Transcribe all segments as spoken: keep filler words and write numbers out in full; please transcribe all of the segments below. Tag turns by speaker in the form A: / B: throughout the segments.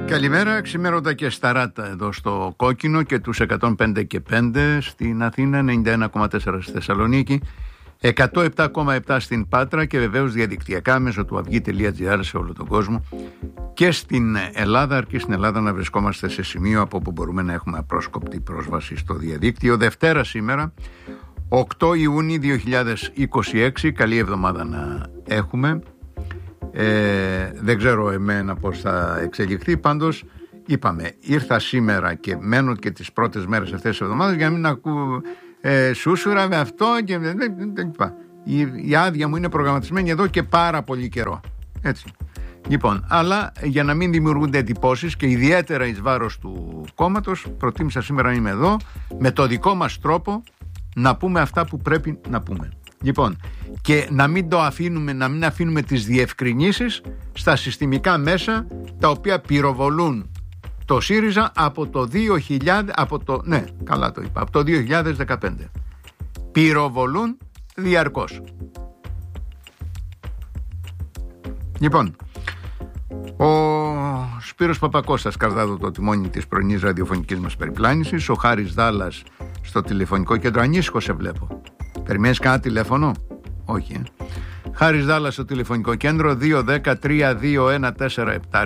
A: Καλημέρα, ξημέρωτα και σταράτα εδώ στο Κόκκινο και τους εκατόν πέντε και πέντε στην Αθήνα, ενενήντα ένα κόμμα τέσσερα στη Θεσσαλονίκη, εκατόν επτά κόμμα επτά στην Πάτρα και βεβαίως διαδικτυακά μέσω του αυγή τελεία τζι άρ σε όλο τον κόσμο και στην Ελλάδα, αρκεί στην Ελλάδα να βρισκόμαστε σε σημείο από όπου μπορούμε να έχουμε απρόσκοπτη πρόσβαση στο διαδίκτυο. Δευτέρα σήμερα, οκτώ Ιουνίου δύο χιλιάδες είκοσι έξι, καλή εβδομάδα να έχουμε. Ε, δεν ξέρω εμένα πώς θα εξελιχθεί, πάντως είπαμε, ήρθα σήμερα και μένω και τις πρώτες μέρες αυτές της εβδομάδας για να μην ακούω ε, σούσουρα με αυτό και η, η άδεια μου είναι προγραμματισμένη εδώ και πάρα πολύ καιρό, έτσι. Λοιπόν, αλλά για να μην δημιουργούνται εντυπώσεις και ιδιαίτερα εις βάρος του κόμματος, προτίμησα σήμερα να είμαι εδώ με το δικό μας τρόπο να πούμε αυτά που πρέπει να πούμε. Λοιπόν, και να μην το αφήνουμε, να μην αφήνουμε τις διευκρινήσεις στα συστημικά μέσα τα οποία πυροβολούν το ΣΥΡΙΖΑ από το δύο χιλιάδες, από το, ναι, καλά το είπα, από το δύο χιλιάδες δεκαπέντε. Πυροβολούν διαρκώς. Λοιπόν, ο Σπύρος Παπακώστας κρατά το τιμόνι της πρωινής ραδιοφωνικής μας περιπλάνησης, ο Χάρης Δάλλας στο τηλεφωνικό κέντρο. Ανήσυχο σε βλέπω. Περιμένεις κανένα τηλέφωνο? Όχι. Ε. Χάρης Δάλλας στο τηλεφωνικό κέντρο δύο ένα μηδέν τρία δύο ένα τέσσερα επτά.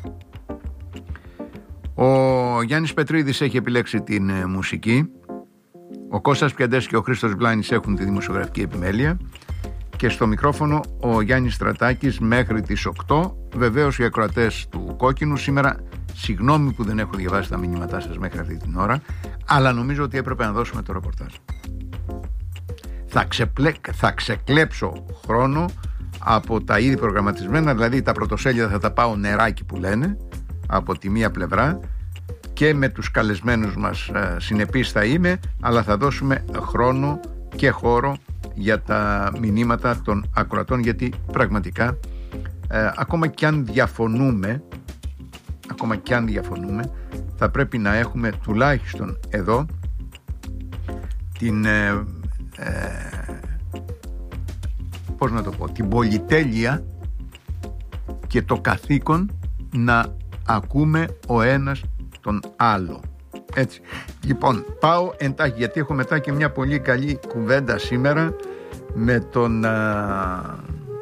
A: Ο Γιάννης Πετρίδης έχει επιλέξει την ε, μουσική. Ο Κώστας Πιαντές και ο Χρήστος Βλάνης έχουν τη δημοσιογραφική επιμέλεια. Και στο μικρόφωνο ο Γιάννης Στρατάκης μέχρι τις οκτώ. Βεβαίως οι ακροατές του Κόκκινου σήμερα, συγγνώμη που δεν έχω διαβάσει τα μηνύματά σας μέχρι αυτή την ώρα, αλλά νομίζω ότι έπρεπε να δώσουμε το ρεπορτάζ. Θα, ξεπλέ, θα ξεκλέψω χρόνο από τα ήδη προγραμματισμένα, δηλαδή τα πρωτοσέλιδα θα τα πάω νεράκι που λένε από τη μία πλευρά και με τους καλεσμένους μας ε, συνεπείς θα είμαι, αλλά θα δώσουμε χρόνο και χώρο για τα μηνύματα των ακροατών, γιατί πραγματικά ε, ακόμα κι αν διαφωνούμε ακόμα κι αν διαφωνούμε θα πρέπει να έχουμε τουλάχιστον εδώ την ε, ε, πώς να το πω, την πολυτέλεια και το καθήκον να ακούμε ο ένας τον άλλο. Έτσι. Λοιπόν, πάω εντάχει γιατί έχω μετά και μια πολύ καλή κουβέντα σήμερα με τον α,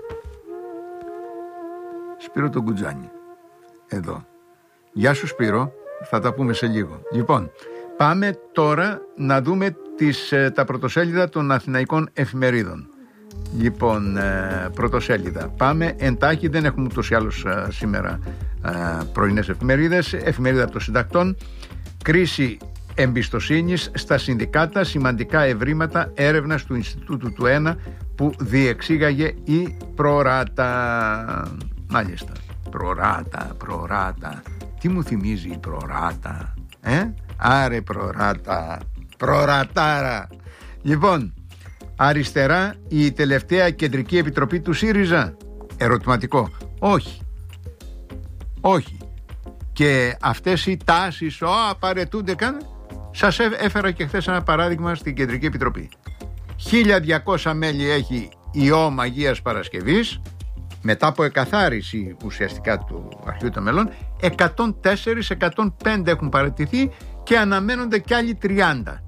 A: Σπύρο τον Κουτζάνη εδώ. Γεια σου Σπύρο, θα τα πούμε σε λίγο. Λοιπόν, πάμε τώρα να δούμε τις, τα πρωτοσέλιδα των αθηναϊκών εφημερίδων. Λοιπόν, ε, πρωτοσέλιδα. Πάμε εντάχει, δεν έχουμε ούτως ή άλλως ε, σήμερα ε, πρωινές εφημερίδες. Εφημερίδα των συντακτών. Κρίση εμπιστοσύνης στα συνδικάτα, σημαντικά ευρήματα έρευνας του Ινστιτούτου του ΕΝΑ που διεξήγαγε η Προράτα. Μάλιστα, Προράτα, Προράτα. Τι μου θυμίζει η Προράτα, ε? Άρε Προράτα, Προρατάρα. Λοιπόν, αριστερά η τελευταία κεντρική επιτροπή του ΣΥΡΙΖΑ? Ερωτηματικό. Όχι. Όχι. Και αυτές οι τάσεις, ο, απαραίτούνται καν. Σας έφερα και χθες ένα παράδειγμα στην Κεντρική Επιτροπή. χίλια διακόσια μέλη έχει η ΟΜ Αγίας Παρασκευής, μετά από εκαθάριση ουσιαστικά του αρχείου των μελών, εκατόν τέσσερα εκατόν πέντε έχουν παραιτηθεί και αναμένονται κι άλλοι τριάντα.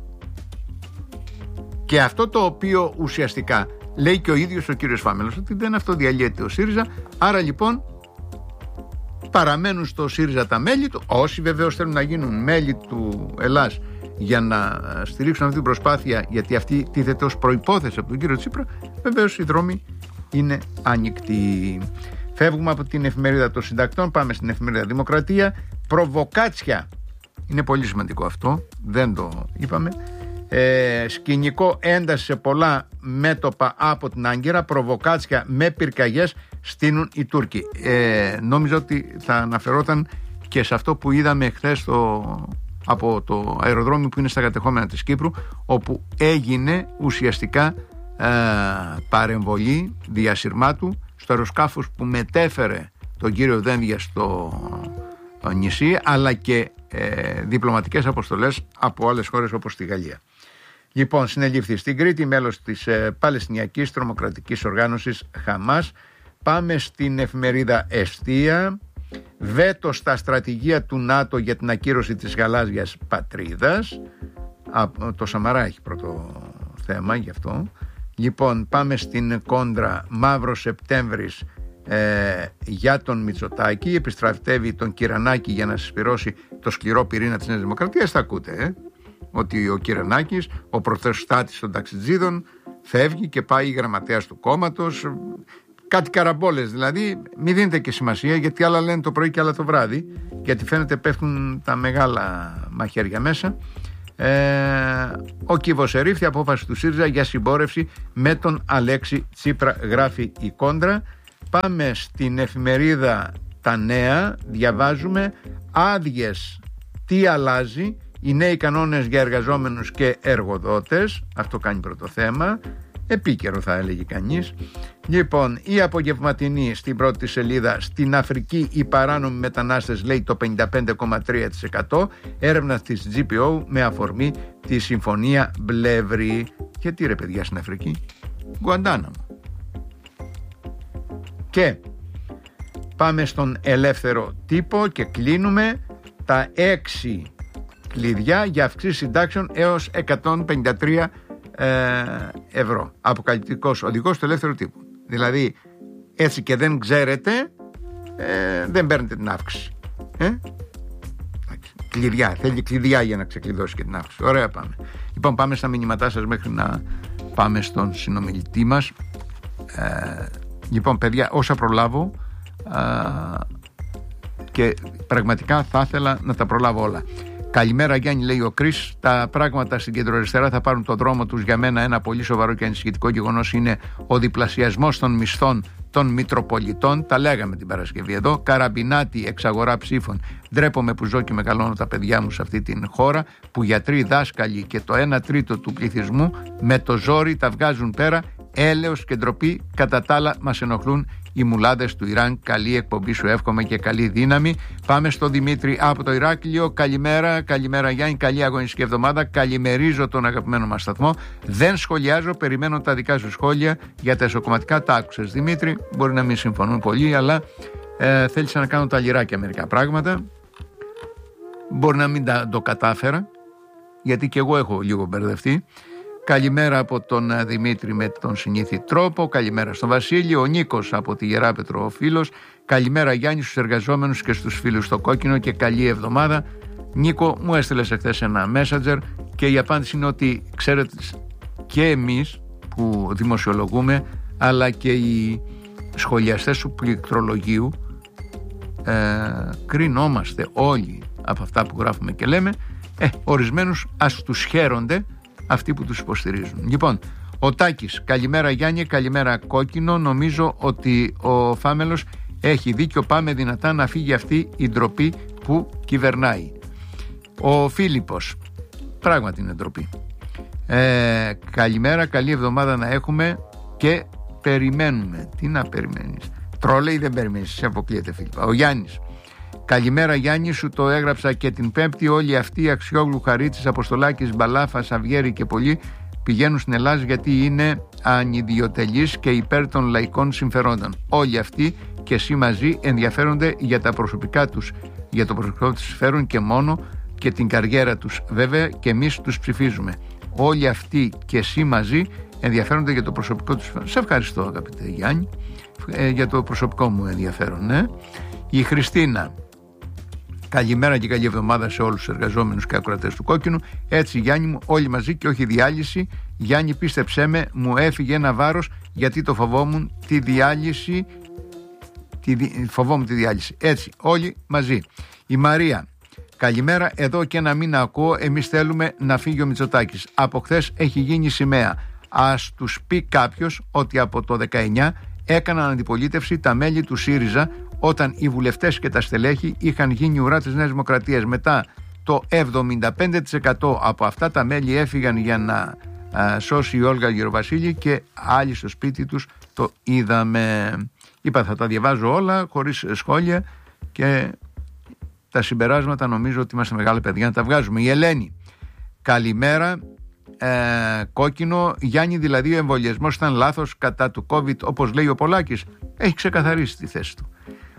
A: Και αυτό το οποίο ουσιαστικά λέει και ο ίδιος ο κύριος Φάμελος, ότι δεν αυτοδιαλύεται ο ΣΥΡΙΖΑ, άρα λοιπόν παραμένουν στο ΣΥΡΙΖΑ τα μέλη του, όσοι βεβαίως θέλουν να γίνουν μέλη του Ελλάς για να στηρίξουν αυτή την προσπάθεια, γιατί αυτή τίθεται ως προϋπόθεση από τον κύριο Τσίπρα, βεβαίως οι δρόμοι είναι ανοιχτοί. Φεύγουμε από την εφημερίδα των συντακτών, πάμε στην εφημερίδα Δημοκρατία. Προβοκάτσια, είναι πολύ σημαντικό αυτό, δεν το είπαμε. Ε, σκηνικό ένταση σε πολλά μέτωπα από την Άγκυρα, προβοκάτσια με πυρκαγιές στείνουν οι Τούρκοι. Ε, νόμιζα ότι θα αναφερόταν και σε αυτό που είδαμε χθες στο, από το αεροδρόμιο που είναι στα κατεχόμενα της Κύπρου, όπου έγινε ουσιαστικά ε, παρεμβολή διασυρμάτου στο αεροσκάφος που μετέφερε τον κύριο Δένδια στο νησί, αλλά και ε, διπλωματικές αποστολές από άλλες χώρες όπως τη Γαλλία. Λοιπόν, συνελήφθη στην Κρήτη μέλος της ε, Παλαιστινιακής Τρομοκρατικής Οργάνωσης Χαμάς. Πάμε στην εφημερίδα Εστία. Βέτο στα στρατηγία του ΝΑΤΟ για την ακύρωση της γαλάζιας πατρίδας. Α, το Σαμαρά έχει πρώτο θέμα γι' αυτό. Λοιπόν, πάμε στην κόντρα. Μαύρο Σεπτέμβρης ε, για τον Μητσοτάκη. Επιστρατεύει τον Κυρανάκη για να συσπυρώσει το σκληρό πυρήνα της Νέας Δημοκρατίας. Θα ακούτε ε, ότι ο Κυρανάκης, ο πρωτοστάτης των ταξιτζίδων, φεύγει και πάει γραμματέας του κόμματος. Κάτι καραμπόλες δηλαδή. Μην δίνετε και σημασία, γιατί άλλα λένε το πρωί και άλλα το βράδυ, γιατί φαίνεται πέφτουν τα μεγάλα μαχαίρια μέσα. Ε, ο Κίβος ερήφθη απόφαση του ΣΥΡΙΖΑ για συμπόρευση με τον Αλέξη Τσίπρα, γράφει η κόντρα. Πάμε στην εφημερίδα Τα Νέα. Διαβάζουμε άδειες, τι αλλάζει, οι νέοι κανόνες για εργαζόμενους και εργοδότες. Αυτό κάνει πρώτο θέμα. Επίκαιρο θα έλεγε κανείς. Λοιπόν, η απογευματινή στην πρώτη σελίδα. Στην Αφρική οι παράνομοι μετανάστες, λέει, το πενήντα πέντε κόμμα τρία τοις εκατό. Έρευνα της τζι πι ο με αφορμή τη συμφωνία Μπλεύρη. Και τι ρε παιδιά στην Αφρική? Γκουαντάναμο. Και πάμε στον Ελεύθερο Τύπο και κλείνουμε. Τα έξι κλειδιά για αυξήσεις συντάξεων έως εκατόν πενήντα τρία ευρώ. Αποκαλυπτικός οδηγός του Ελεύθερου Τύπου. Δηλαδή, έτσι και δεν ξέρετε, ε, δεν παίρνετε την αύξηση. Ε? Κλειδιά. Θέλει κλειδιά για να ξεκλειδώσει και την αύξηση. Ωραία, πάμε. Λοιπόν, πάμε στα μηνύματά σας μέχρι να πάμε στον συνομιλητή μας. Ε, λοιπόν, παιδιά, όσα προλάβω, ε, και πραγματικά θα ήθελα να τα προλάβω όλα. Καλημέρα Γιάννη, λέει ο Κρίς. Τα πράγματα στην κεντροαριστερά θα πάρουν τον δρόμο τους. Για μένα ένα πολύ σοβαρό και ανησυχητικό γεγονός είναι ο διπλασιασμός των μισθών των Μητροπολιτών. Τα λέγαμε την Παρασκευή εδώ. Καραμπινάτη, εξαγορά ψήφων. Ντρέπομαι που ζω και μεγαλώνω τα παιδιά μου σε αυτή την χώρα, που γιατροί, δάσκαλοι και το ένα τρίτο του πληθυσμού με το ζόρι τα βγάζουν πέρα. Έλεος και ντροπή. Κατά τα άλλα μας ενοχλούν οι μουλάδες του Ιράν. Καλή εκπομπή σου εύχομαι και καλή δύναμη. Πάμε στο Δημήτρη από το Ηράκλειο. Καλημέρα, καλημέρα Γιάννη, καλή αγωνιστική εβδομάδα. Καλημερίζω τον αγαπημένο μας σταθμό. Δεν σχολιάζω, περιμένω τα δικά σου σχόλια για τα εσωκομματικά. Τα άκουσες Δημήτρη, μπορεί να μην συμφωνούν πολύ, αλλά ε, θέλησα να κάνω τα λιράκια μερικά πράγματα. Μπορεί να μην τα, το κατάφερα, γιατί και εγώ έχω λίγο μπερδευτεί. Καλημέρα από τον Δημήτρη με τον συνήθι τρόπο. Καλημέρα στον Βασίλη. Ο Νίκος από τη Γεράπετρο, ο φίλος. Καλημέρα Γιάννη στους εργαζόμενους και στους φίλους στο Κόκκινο και καλή εβδομάδα. Νίκο, μου έστειλες εχθές ένα messenger και η απάντηση είναι ότι ξέρετε, και εμείς που δημοσιολογούμε, αλλά και οι σχολιαστές του πληκτρολογίου, ε, κρινόμαστε όλοι από αυτά που γράφουμε και λέμε. Ε, ορισμένους ας τους χαίρονται αυτοί που τους υποστηρίζουν. Λοιπόν, ο Τάκης, καλημέρα Γιάννη, καλημέρα Κόκκινο. Νομίζω ότι ο Φάμελος έχει δίκιο. Πάμε δυνατά να φύγει αυτή η ντροπή που κυβερνάει. Ο Φίλιππος, πράγματι είναι ντροπή. Ε, καλημέρα, καλή εβδομάδα να έχουμε και περιμένουμε. Τι να περιμένεις? Τρόλεϊ δεν περιμένεις, σε αποκλείεται Φίλιππα. Ο Γιάννης, καλημέρα Γιάννη, σου το έγραψα και την Πέμπτη. Όλοι αυτοί οι Αξιόγλου, Χαρίτσης, Αποστολάκης, Μπαλάφα, Σαβιέρη και πολλοί πηγαίνουν στην Ελλάδα γιατί είναι ανιδιοτελείς και υπέρ των λαϊκών συμφερόντων. Όλοι αυτοί και εσύ μαζί ενδιαφέρονται για τα προσωπικά τους, για το προσωπικό τους συμφέρον και μόνο, και την καριέρα τους βέβαια, και εμείς τους ψηφίζουμε. Όλοι αυτοί και εσύ μαζί ενδιαφέρονται για το προσωπικό τους συμφέρον. Σε ευχαριστώ αγαπητέ Γιάννη, ε, για το προσωπικό μου ενδιαφέρον. Ναι. Η Χριστίνα, καλημέρα και καλή εβδομάδα σε όλους τους εργαζόμενους και ακροατές του Κόκκινου. Έτσι Γιάννη μου, όλοι μαζί και όχι διάλυση. Γιάννη, πίστεψέ με, μου έφυγε ένα βάρος γιατί το φοβόμουν τη διάλυση. Τη, φοβόμουν τη διάλυση. Έτσι, όλοι μαζί. Η Μαρία, καλημέρα, εδώ και ένα μήνα ακούω, εμείς θέλουμε να φύγει ο Μητσοτάκης. Από χθες έχει γίνει σημαία. Ας τους πει κάποιος ότι από το δεκαεννιά έκαναν αντιπολίτευση τα μέλη του ΣΥΡΙΖΑ, όταν οι βουλευτές και τα στελέχη είχαν γίνει ουρά της Νέας Δημοκρατίας. Μετά το εβδομήντα πέντε τοις εκατό από αυτά τα μέλη έφυγαν για να α, σώσει η Όλγα Γεροβασίλη και άλλοι στο σπίτι τους. Το είδαμε. Είπα θα τα διαβάζω όλα χωρίς σχόλια και τα συμπεράσματα νομίζω ότι είμαστε μεγάλα παιδιά να τα βγάζουμε. Η Ελένη, καλημέρα. Ε, Κόκκινο, Γιάννη, δηλαδή ο εμβολιασμός ήταν λάθος κατά του COVID όπως λέει ο Πολάκης? Έχει ξεκαθαρίσει τη θέση του.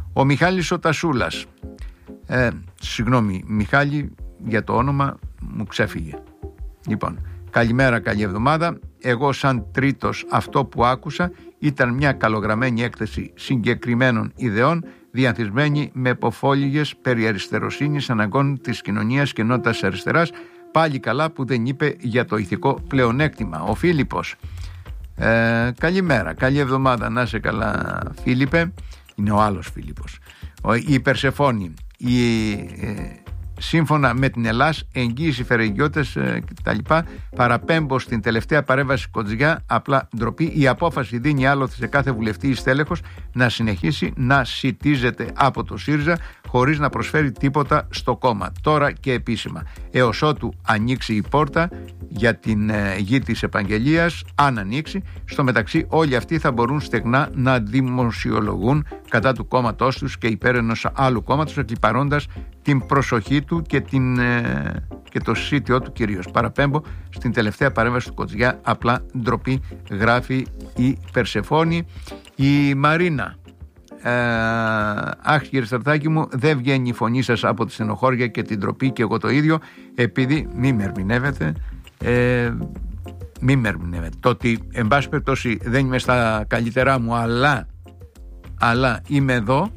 A: Ο Μιχάλης ο Τασούλας, ε, συγγνώμη Μιχάλη για το όνομα, μου ξέφυγε. Λοιπόν, καλημέρα, καλή εβδομάδα. Εγώ σαν τρίτος αυτό που άκουσα ήταν μια καλογραμμένη έκθεση συγκεκριμένων ιδεών, διαθυσμένη με υποφόλιγες περί αριστεροσύνης, αναγκών της κοινωνίας και ενότητας αριστεράς. Πάλι καλά που δεν είπε για το ηθικό πλεονέκτημα. Ο Φίλιππος, ε, καλημέρα, καλή εβδομάδα, να είσαι καλά Φίλιππε. Είναι ο άλλος Φίλιππος. Ο, η Περσεφόνη, η, ε, σύμφωνα με την Ελλάς, εγγύηση φερεγγιώτες ε, κτλ. Παραπέμπω στην τελευταία παρέμβαση Κοντζιά, απλά ντροπή. Η απόφαση δίνει άλοθη σε κάθε βουλευτή ή στέλεχος να συνεχίσει να σιτίζεται από το ΣΥΡΙΖΑ χωρίς να προσφέρει τίποτα στο κόμμα. Τώρα και επίσημα. Έως ότου ανοίξει η πόρτα για την ε, γη της επαγγελίας, αν ανοίξει, στο μεταξύ όλοι αυτοί θα μπορούν στεγνά να δημοσιολογούν κατά του κόμματός τους και υπέρ ενός άλλου κόμματος, εκλιπαρώντας την προσοχή του και, την, ε, και το σύτιό του κυρίως. Παραπέμπω στην τελευταία παρέμβαση του Κοντζιά, απλά ντροπή, γράφει η Περσεφόνη. Η Μαρίνα, ε, αχ κύριε Στρατάκη μου, δεν βγαίνει η φωνή σας από τη στενοχώρια και την ντροπή, και εγώ το ίδιο, επειδή μη με ερμηνεύετε, ε, μη με ερμηνεύετε. Το ότι εν πάση περιπτώσει δεν είμαι στα καλύτερά μου, αλλά, αλλά είμαι εδώ,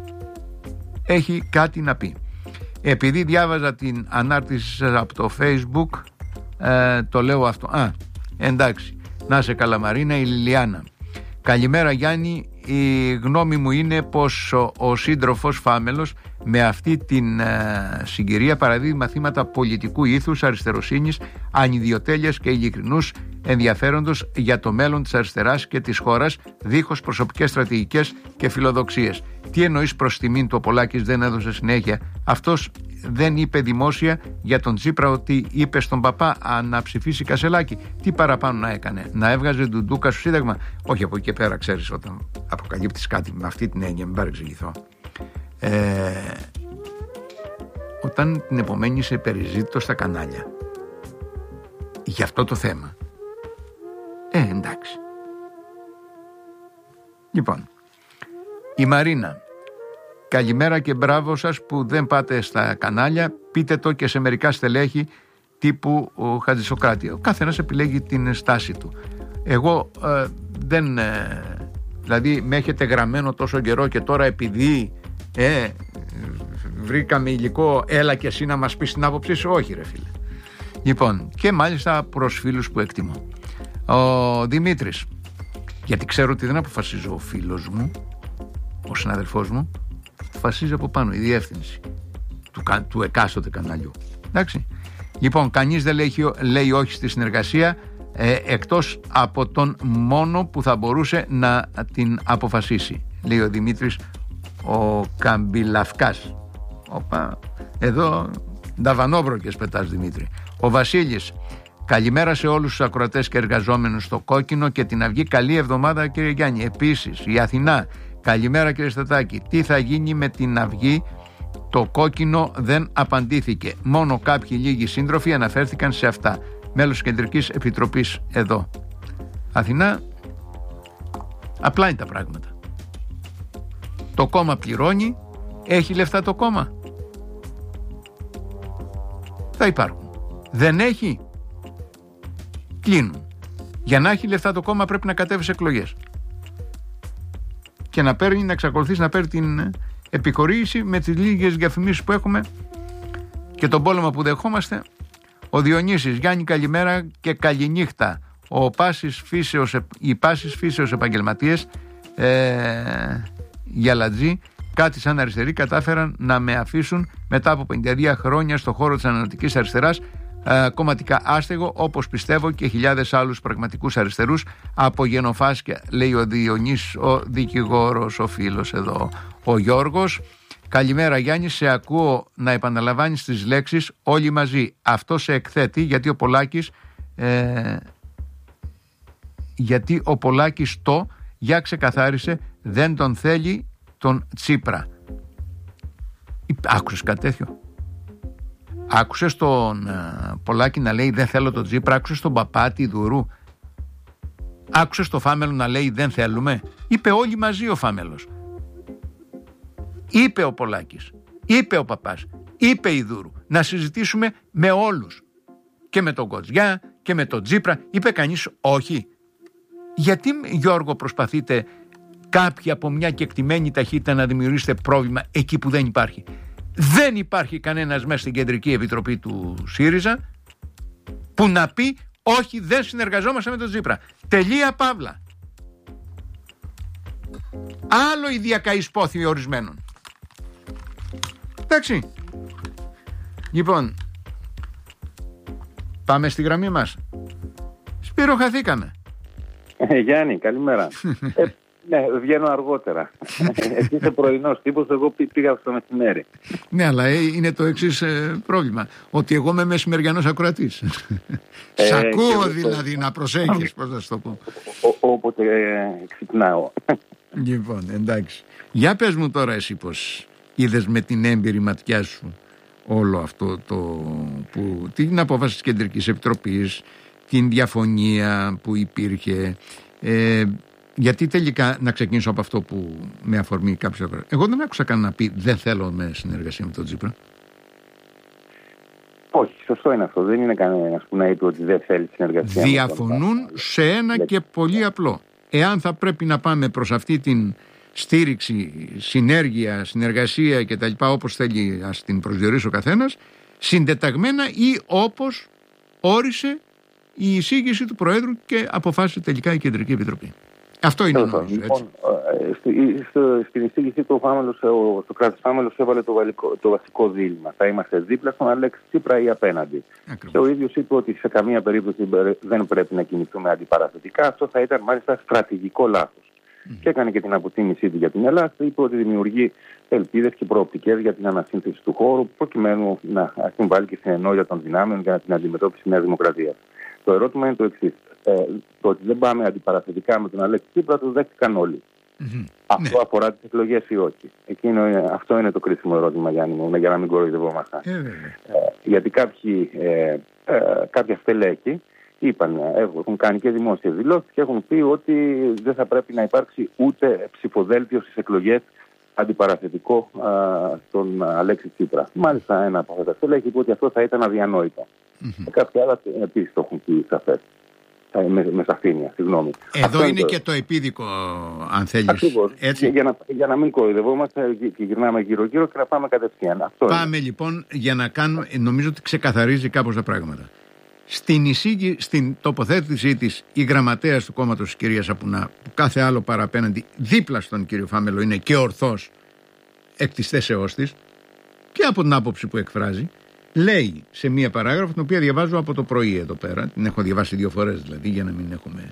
A: έχει κάτι να πει. Επειδή διάβαζα την ανάρτηση σας από το Facebook, ε, το λέω αυτό. Α, εντάξει, να είσαι καλά Μαρίνα. Η Λιλιάνα, καλημέρα Γιάννη, η γνώμη μου είναι πως ο, ο σύντροφος Φάμελος με αυτή την ε, συγκυρία παραδίδει μαθήματα πολιτικού ήθους, αριστεροσύνης, ανιδιοτέλειας και ειλικρινούς ενδιαφέροντος για το μέλλον της αριστεράς και της χώρας, δίχως προσωπικές στρατηγικές και φιλοδοξίες. Τι εννοείς προς τιμήν του ο Πολάκης δεν έδωσε συνέχεια? Αυτός δεν είπε δημόσια για τον Τσίπρα ότι είπε στον παπά να ψηφίσει Κασελάκη? Τι παραπάνω να έκανε? Να έβγαζε ντουντούκα στο Σύνταγμα? Όχι, από εκεί και πέρα, ξέρεις, όταν αποκαλύπτεις κάτι με αυτή την έννοια, μην παρεξηγηθώ. Ε, όταν την επομένη σε περιζήτητο στα κανάλια για αυτό το θέμα, ε, εντάξει. Λοιπόν, η Μαρίνα, καλημέρα και μπράβο σας που δεν πάτε στα κανάλια, πείτε το και σε μερικά στελέχη τύπου ο Χατζησοκράτη. Ο καθένας επιλέγει την στάση του. Εγώ ε, δεν, ε, δηλαδή με έχετε γραμμένο τόσο καιρό και τώρα επειδή ε, βρήκαμε υλικό, έλα και εσύ να μας πεις την άποψή σου? Όχι ρε φίλε. Λοιπόν, και μάλιστα προς φίλους που εκτιμώ. Ο Δημήτρης, γιατί ξέρω ότι δεν αποφασίζω ο φίλος μου, ο συναδελφός μου, αποφασίζει από πάνω η διεύθυνση του, του εκάστοτε καναλιού. Εντάξει. Λοιπόν, κανείς δεν λέει, λέει όχι στη συνεργασία, ε, εκτός από τον μόνο που θα μπορούσε να την αποφασίσει, λέει ο Δημήτρης ο Καμπυλαυκάς. Οπα, εδώ νταβανόβροκες πετάς Δημήτρη. Ο Βασίλης, καλημέρα σε όλους τους ακροατές και εργαζόμενους στο Κόκκινο και την Αυγή. Καλή εβδομάδα κύριε Γιάννη. Επίσης η Αθηνά, καλημέρα κύριε Στατάκη. Τι θα γίνει με την Αυγή? Το Κόκκινο δεν απαντήθηκε. Μόνο κάποιοι λίγοι σύντροφοι αναφέρθηκαν σε αυτά. Μέλος Κεντρικής Επιτροπής εδώ. Αθηνά, απλά είναι τα πράγματα. Το κόμμα πληρώνει, έχει λεφτά το κόμμα, θα υπάρχουν. Δεν έχει, κλείνουν. Για να έχει λεφτά το κόμμα πρέπει να κατέβει σε εκλογές και να παίρνει, να εξακολουθήσει να παίρνει την επικορήγηση με τις λίγες διαφημίσεις που έχουμε και τον πόλεμο που δεχόμαστε. Ο Διονύσης, Γιάννη καλημέρα και καληνύχτα. Ο πάσης φύσεως, οι πάσης φύσεως επαγγελματίες ε, Γιαλατζή, κάτι σαν αριστεροί, κατάφεραν να με αφήσουν μετά από πενήντα δύο χρόνια στο χώρο της ανανοτικής αριστεράς ε, κομματικά άστεγο, όπως πιστεύω και χιλιάδες άλλους πραγματικούς αριστερούς από γενοφάσκια, λέει ο Διονύσης, ο δικηγόρος, ο φίλος εδώ. Ο Γιώργος, καλημέρα Γιάννη, σε ακούω να επαναλαμβάνεις τις λέξεις όλοι μαζί. Αυτό σε εκθέτει γιατί ο Πολάκης ε, γιατί ο Πολάκης το, για ξεκαθάρισε, δεν τον θέλει τον Τσίπρα. Άκουσες κάτι τέτοιο? Άκουσες τον uh, Πολάκη να λέει δεν θέλω τον Τσίπρα? Άκουσες τον Παπάτη Δουρού? Άκουσες τον Φάμελο να λέει δεν θέλουμε? Είπε όλοι μαζί ο Φάμελος. είπε ο Πολάκης, είπε ο Παπάς, είπε η Δούρου, να συζητήσουμε με όλους. Και με τον Κοτζιά και με τον Τσίπρα. Είπε κανείς όχι? Γιατί, Γιώργο, προσπαθείτε κάποιοι από μια κεκτημένη ταχύτητα να δημιουργήσετε πρόβλημα εκεί που δεν υπάρχει? Δεν υπάρχει κανένας μέσα στην Κεντρική Επιτροπή του ΣΥΡΙΖΑ που να πει όχι, δεν συνεργαζόμαστε με τον Τσίπρα. Τελεία, παύλα. Άλλο η διακαησπόθη ορισμένων. Εντάξει. Λοιπόν, πάμε στη γραμμή μας. Σπύρο, χαθήκαμε.
B: Ε, Γιάννη, καλημέρα. ε, ναι, βγαίνω αργότερα. Εσύ είσαι πρωινός τύπος, εγώ πήγα στο μεσημέρι.
A: Ναι, αλλά ε, είναι το εξής ε, πρόβλημα. Ότι εγώ είμαι μεσημεριανός ακροατής. Ε, Σ' ακούω δηλαδή, το... να προσέχεις, πώς θα σου το πω.
B: Όποτε ε, ξυπνάω.
A: Λοιπόν, εντάξει. Για πες μου τώρα εσύ πώς είδες με την έμπειρη ματιά σου όλο αυτό το που, την απόφαση της Κεντρικής Επιτροπής, την διαφωνία που υπήρχε, ε, γιατί τελικά, να ξεκινήσω από αυτό που με αφορμή κάποιος, εγώ δεν άκουσα καν να πει δεν θέλω με συνεργασία με τον Τσίπρα.
B: Όχι, σωστό είναι αυτό. Δεν είναι κανένας που να είπε ότι δεν θέλει συνεργασία.
A: Διαφωνούν σε ένα και πολύ απλό. Εάν θα πρέπει να πάμε προς αυτή την στήριξη, συνέργεια, συνεργασία και τα λοιπά, όπως θέλει, ας την προσδιορίσει ο καθένας, συντεταγμένα ή όπως όρισε η εισήγηση του Προέδρου και αποφάσισε τελικά η Κεντρική Επιτροπή. Αυτό είναι νομίζω,
B: λοιπόν, έτσι. Στο, στην εισήγηση του Φάμελος, ο Σωκράτης Φάμελος έβαλε το, βαλικό, το βασικό δίλημμα. Θα είμαστε δίπλα στον Αλέξη Τσίπρα ή απέναντι. Ακριβώς. Και ο ίδιος είπε ότι σε καμία περίπτωση δεν πρέπει να κινηθούμε αντιπαραθετικά. Αυτό θα ήταν μάλιστα στρατηγικό λάθος. Mm. Και έκανε και την αποτίμησή του για την Ελλάδα. Είπε ότι δημιουργεί ελπίδες και προοπτικές για την ανασύνθεση του χώρου, προκειμένου να συμβάλλει και στην ενότητα των δυνάμεων για την αντιμετώπιση της Νέας Δημοκρατίας. Το ερώτημα είναι το εξής. Ε, το ότι δεν πάμε αντιπαραθετικά με τον Αλέξη Τσίπρα το δέχτηκαν όλοι. Mm-hmm. Αυτό ναι. αφορά τις εκλογές ή όχι? Εκείνο, αυτό είναι το κρίσιμο ερώτημα, Γιάννη μου, για να μην κοροϊδευόμαστε. Mm-hmm. Ε, γιατί κάποιοι, ε, ε, κάποια στελέχη είπαν, έχουν κάνει και δημόσιες δηλώσεις και έχουν πει ότι δεν θα πρέπει να υπάρξει ούτε ψηφοδέλτιο στις εκλογές αντιπαραθετικό α, στον Αλέξη Τσίπρα. Μάλιστα, ένα από αυτά τα στελέχη είπε ότι αυτό θα ήταν αδιανόητο. Mm-hmm. Και κάποια άλλα επίσης το έχουν πει σαφές. Με, με σαφήνεια, συγγνώμη.
A: Εδώ αυτό είναι το... και το επίδικο, αν θέλεις.
B: Ακριβώς.
A: Έτσι.
B: Για, να, για να μην κοροϊδευόμαστε και γυρνάμε γύρω-γύρω και να πάμε κατευθείαν. Αυτό
A: πάμε
B: είναι.
A: Λοιπόν για να κάνουμε, νομίζω ότι ξεκαθαρίζει κάπως τα πράγματα. Στην, εισήγη, στην τοποθέτησή της η γραμματέας του κόμματος της κυρίας Σαπουνά, που κάθε άλλο παραπέναντι δίπλα στον κύριο Φάμελο είναι και ορθός εκ της θέσεώς της και από την άποψη που εκφράζει, λέει σε μία παράγραφο, την οποία διαβάζω από το πρωί εδώ πέρα, την έχω διαβάσει δύο φορές δηλαδή για να μην έχουμε...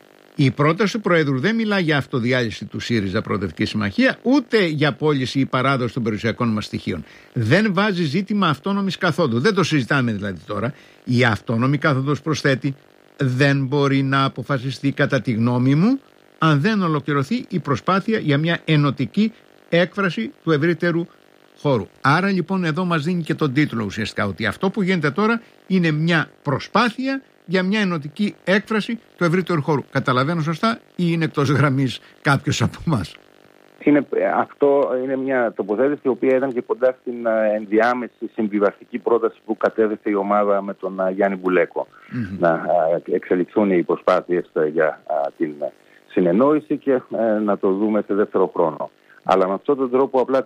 A: Η πρόταση του Προέδρου δεν μιλά για αυτοδιάλυση του ΣΥΡΙΖΑ Προοδευτική Συμμαχία, ούτε για πώληση ή παράδοση των περιουσιακών μας στοιχείων. Δεν βάζει ζήτημα αυτόνομης καθόδου. Δεν το συζητάμε δηλαδή τώρα. Η αυτόνομη καθόδος, προσθέτει, δεν μπορεί να αποφασιστεί κατά τη γνώμη μου αν δεν ολοκληρωθεί η προσπάθεια για μια ενωτική έκφραση του ευρύτερου χώρου. Άρα λοιπόν εδώ μας δίνει και τον τίτλο ουσιαστικά ότι αυτό που γίνεται τώρα είναι μια προσπάθεια για μια ενωτική έκφραση του ευρύτερου χώρου. Καταλαβαίνω σωστά ή είναι εκτός γραμμής κάποιος από εμάς?
B: Είναι, αυτό είναι μια τοποθέτηση η οποία ήταν και κοντά στην ενδιάμεση συμβιβαστική πρόταση που κατέθεσε η ομάδα με τον Γιάννη Μπουλέκο. Mm-hmm. Να εξελιχθούν οι προσπάθειες για την συνεννόηση και να το δούμε σε δεύτερο χρόνο. Αλλά με αυτόν τον τρόπο απλά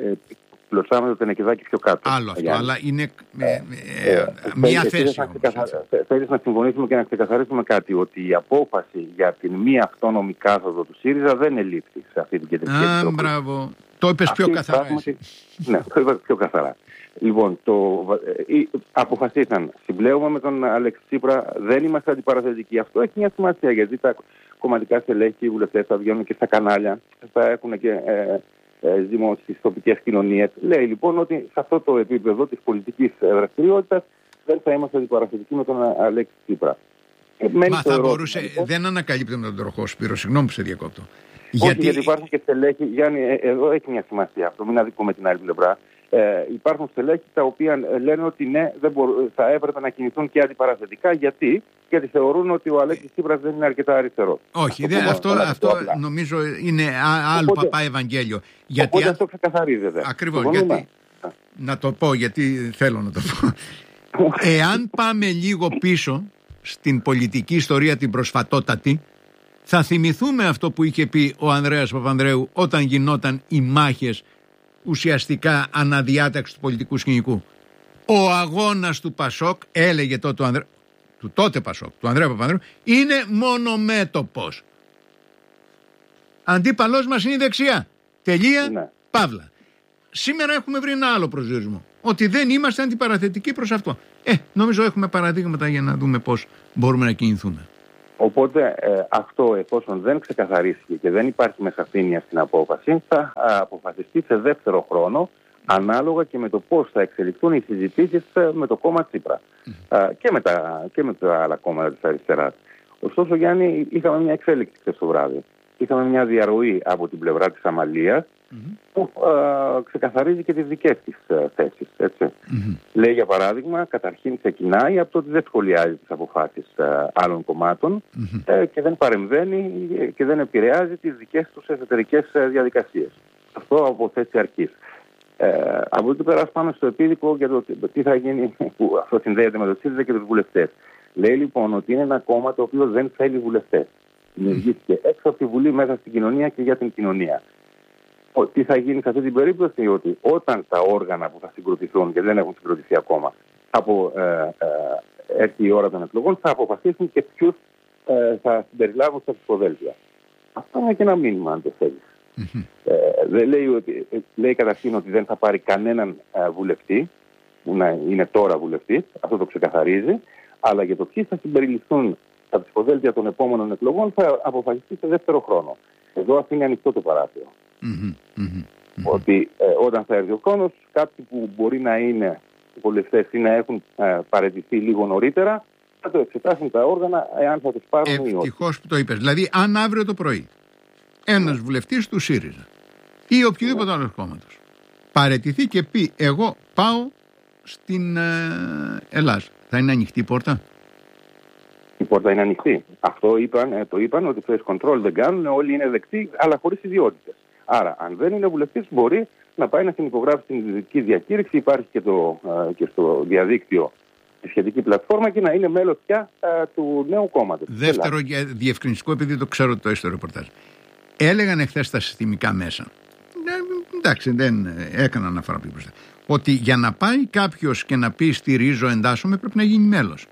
B: πλωσάμε το τενεκεδάκι πιο κάτω.
A: Άλλο αυτό, Γιάννη. Αλλά είναι ε, ε, ε, μία ε, θέση.
B: Θέλεις να συμφωνήσουμε και να ξεκαθαρίσουμε κάτι, ότι η απόφαση για την μη αυτόνομη κάθοδο του ΣΥΡΙΖΑ δεν ελήφθη σε αυτή την κεντρική επιτροπή.
A: Α, μπράβο. Το είπες πιο καθαρά.
B: Πράγματι, ναι, το είπα πιο καθαρά. Λοιπόν, το, ε, αποφασίσαν, συμπλέουμε με τον Αλέξη Τσίπρα, δεν είμαστε αντιπαραθετικοί. Αυτό έχει μια σημασία, γιατί τα κομματικά στελέχη, οι βουλευτές θα βγαίνουν και στα κανάλια, θα έχουν και ε, ε, ζήμο στις τοπικές κοινωνίες. Λέει λοιπόν ότι σε αυτό το επίπεδο της πολιτικής δραστηριότητας δεν θα είμαστε αντιπαραθετικοί με τον Αλέξη Τσίπρα.
A: Ε, Μα θα μπορούσε, λοιπόν, δεν ανακαλύπτει με τον τροχό, Σπύρο, συγγνώμη που σε διακόπτω.
B: Γιατί... Όχι, γιατί υπάρχουν και στελέχη, Γιάννη, ε, εδώ έχει μια σημασία αυτό, μην αδικούμε την άλλη πλευρά. Ε, υπάρχουν στελέχη τα οποία λένε ότι ναι, δεν μπορούν, θα έπρεπε να κινηθούν και αντιπαραθετικά. Γιατί? Γιατί θεωρούν ότι ο Αλέξης Τσίπρας δεν είναι αρκετά αριστερός.
A: Όχι, δεν, αυτό, αυτό νομίζω είναι άλλο οπότε, παπά Ευαγγέλιο. Γιατί
B: οπότε αυτό ξεκαθαρίζεται.
A: Ακριβώς, γιατί, να το πω γιατί θέλω να το πω. Εάν πάμε λίγο πίσω στην πολιτική ιστορία την προσφατότατη, θα θυμηθούμε αυτό που είχε πει ο Ανδρέας Παπανδρέου όταν γινόταν οι μάχες ουσιαστικά αναδιάταξη του πολιτικού σκηνικού. Ο αγώνας του Πασόκ, έλεγε τότε ο Ανδρέ... του τότε Πασόκ, του Ανδρέα Παπανδρέου, είναι μονομέτωπος. Αντίπαλός μας είναι η δεξιά. Τελεία, ναι. Παύλα. Σήμερα έχουμε βρει ένα άλλο προσδιορισμό. Ότι δεν είμαστε αντιπαραθετικοί προς αυτό. Ε, νομίζω έχουμε παραδείγματα για να δούμε πώς μπορούμε να κινηθούμε.
B: Οπότε ε, αυτό, εφόσον δεν ξεκαθαρίστηκε και δεν υπάρχει με σαφήνεια στην απόφαση, θα α, αποφασιστεί σε δεύτερο χρόνο, ανάλογα και με το πώς θα εξελιχθούν οι συζητήσεις με το κόμμα Τσίπρα mm. α, και, με τα, και με τα άλλα κόμματα της αριστεράς. Ωστόσο, Γιάννη, είχαμε μια εξέλιξη χθες το βράδυ. Είχαμε μια διαρροή από την πλευρά της Αμαλίας mm-hmm. που α, ξεκαθαρίζει και τις δικές της α, θέσεις. Έτσι. Mm-hmm. Λέει, για παράδειγμα, καταρχήν ξεκινάει από το ότι δεν σχολιάζει τις αποφάσεις α, άλλων κομμάτων mm-hmm. ε, και δεν παρεμβαίνει και δεν επηρεάζει τις δικές τους εσωτερικές διαδικασίες. Αυτό από θέση αρχής. Ε, από εκεί πέρα πάμε στο επίδικο για το τι θα γίνει, που αυτό συνδέεται με το ΣΥΡΙΖΑ και τους βουλευτές. Λέει λοιπόν ότι είναι ένα κόμμα το οποίο δεν θέλει βουλευτές. Δημιουργήθηκε έξω από τη Βουλή, μέσα στην κοινωνία και για την κοινωνία. Ο, τι θα γίνει σε αυτή την περίπτωση? Ότι όταν τα όργανα που θα συγκροτηθούν και δεν έχουν συγκροτηθεί ακόμα, από, ε, ε, έρθει η ώρα των εκλογών, θα αποφασίσουν και ποιους ε, θα συμπεριλάβουν στα ψηφοδέλτια. Αυτό είναι και ένα μήνυμα, αν το θέλει. Mm-hmm. Ε, δεν λέει, ότι, λέει καταρχήν ότι δεν θα πάρει κανέναν ε, βουλευτή, που να είναι τώρα βουλευτής, αυτό το ξεκαθαρίζει, αλλά για το ποιοι θα συμπεριληφθούν στα ψηφοδέλτια των επόμενων εκλογών θα αποφασιστεί σε δεύτερο χρόνο. Εδώ αφήνει ανοιχτό το παράθυρο. Mm-hmm. Mm-hmm. Ότι ε, όταν θα έρθει ο χρόνος, κάποιοι που μπορεί να είναι βουλευτές ή να έχουν ε, παραιτηθεί λίγο νωρίτερα, θα το εξετάσουν τα όργανα εάν θα τους πάρουν ή όχι.
A: Ευτυχώς που το είπες. Δηλαδή, αν αύριο το πρωί ένας βουλευτής του ΣΥΡΙΖΑ ή οποιοδήποτε άλλο κόμματος παραιτηθεί και πει εγώ πάω στην ε, Ελλάδα, θα είναι ανοιχτή η πόρτα?
B: Η πόρτα είναι ανοιχτή. Αυτό είπαν, ε, το είπαν ότι face control δεν κάνουν, όλοι είναι δεκτοί, αλλά χωρίς ιδιότητες. Άρα, αν δεν είναι βουλευτής, μπορεί να πάει να συνυπογράψει την ειδική διακήρυξη. Υπάρχει και, το, ε, και στο διαδίκτυο τη σχετική πλατφόρμα και να είναι μέλος πια ε, του νέου κόμματος.
A: Δεύτερο για διευκρινιστικό, επειδή το ξέρω το έστω ρεπορτάζ. Έλεγαν εχθές τα συστημικά μέσα. Ε, εντάξει, δεν έκανα αναφορά πιο μπροστά. Ότι για να πάει κάποιος και να πει στηρίζω, εντάσσομαι, πρέπει να γίνει μέλος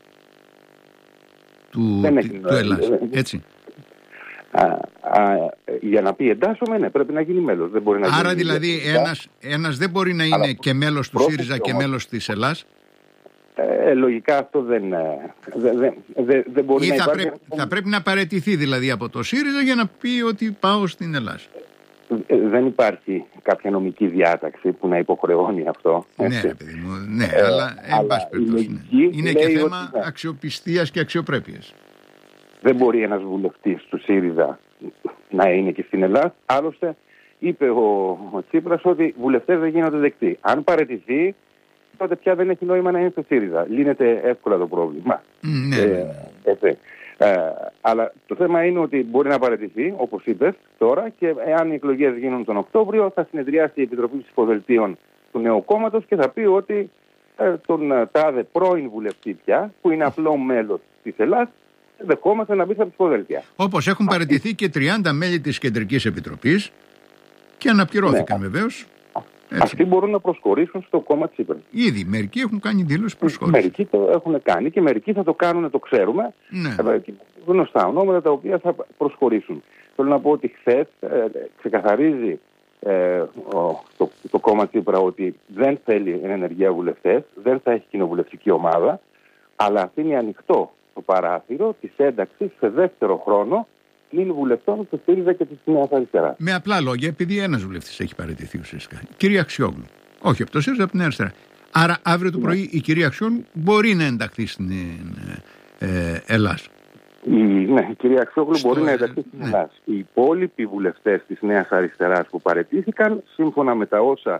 A: του, του Ελλάς. Έτσι.
B: Α, α, για να πει εντάσσομαι, ναι, πρέπει να γίνει μέλος. Δεν μπορεί να
A: Άρα
B: γίνει
A: δηλαδή ένας, ένας δεν μπορεί να είναι αλλά και μέλος του ΣΥΡΙΖΑ και μέλος της Ελλάς.
B: Ε, λογικά αυτό δεν, δεν, δεν, δεν, δεν μπορεί
A: ή
B: να
A: θα
B: υπάρχει.
A: Πρέπει, θα πρέπει να παραιτηθεί δηλαδή από το ΣΥΡΙΖΑ για να πει ότι πάω στην Ελλάδα.
B: Ε, δεν υπάρχει κάποια νομική διάταξη που να υποχρεώνει αυτό.
A: Έτσι. Ναι, παιδί μου, ναι, ε, αλλά, ε, αλλά περιπτώσει, ναι. Είναι και θέμα ότι, ναι, αξιοπιστίας και αξιοπρέπειας.
B: Δεν μπορεί ένας βουλευτής του ΣΥΡΙΖΑ να είναι και στην Ελλάδα. Άλλωστε είπε ο, ο Τσίπρας ότι βουλευτές δεν γίνονται δεκτοί. Αν παραιτηθεί, τότε πια δεν έχει νόημα να είναι στο ΣΥΡΙΖΑ. Λύνεται εύκολα το πρόβλημα.
A: Ναι,
B: ε,
A: ναι.
B: ε, ε, αλλά το θέμα είναι ότι μπορεί να παραιτηθεί, όπως είπες τώρα, και εάν οι εκλογές γίνουν τον Οκτώβριο, θα συνεδριάσει η Επιτροπή Ψηφοδελτίων του νέου κόμματος και θα πει ότι ε, τον ε, τάδε πρώην βουλευτή πια, που είναι απλό μέλος της Ελλάδας, δεχόμαστε να μπει στα ψηφοδέλτια.
A: Όπως έχουν παραιτηθεί και τριάντα μέλη της Κεντρικής Επιτροπής και αναπληρώθηκαν, ναι, βεβαίως. Έτσι.
B: Αυτοί μπορούν να προσχωρήσουν στο κόμμα Τσίπρα.
A: Ήδη μερικοί έχουν κάνει δήλωση προσχώρηση.
B: Μερικοί το έχουν κάνει και μερικοί θα το κάνουν, το ξέρουμε.
A: Ναι.
B: Γνωστά ονόματα τα οποία θα προσχωρήσουν. Θέλω να πω ότι χθες ε, ξεκαθαρίζει ε, ο, το, το κόμμα Τσίπρα ότι δεν θέλει ενεργεία βουλευτές, δεν θα έχει κοινοβουλευτική ομάδα, αλλά αφήνει ανοιχτό το παράθυρο της ένταξης σε δεύτερο χρόνο πλην βουλευτών του ΣΥΡΙΖΑ και της Νέας Αριστεράς.
A: Με απλά λόγια, επειδή ένας βουλευτής έχει παραιτηθεί ουσιαστικά. Κυρία Αξιόγλου. Όχι από το ΣΥΡΙΖΑ, από την Νέα Αριστερά. Άρα αύριο το ναι. πρωί η κυρία Αξιόγλου μπορεί να ενταχθεί στην ε, Ελλάδα.
B: Η, ναι, η κυρία Αξιόγλου Στο, μπορεί να ενταχθεί στην ναι. Ελλάδα. Οι υπόλοιποι βουλευτές της Νέας Αριστεράς που παραιτήθηκαν, σύμφωνα με τα όσα